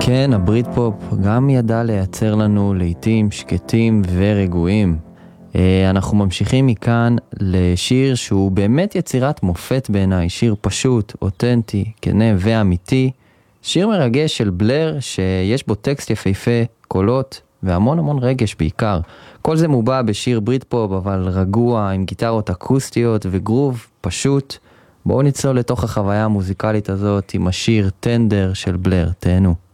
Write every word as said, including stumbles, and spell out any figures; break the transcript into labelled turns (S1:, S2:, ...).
S1: כן, הברית פופ גם ידע לייצר לנו לעיתים שקטים ורגועים. אנחנו ממשיכים מכאן לשיר שהוא באמת יצירת מופת בעיניי, שיר פשוט, אותנטי, כנה ואמיתי, שיר מרגש של בלר שיש בו טקסט יפהפה, קולות והמון המון רגש בעיקר. כל זה מובע בשיר ברית פופ אבל רגוע עם גיטרות אקוסטיות וגרוב פשוט. בואו נצלול לתוך החוויה המוזיקלית הזאת עם השיר טנדר של בלר, תהנו.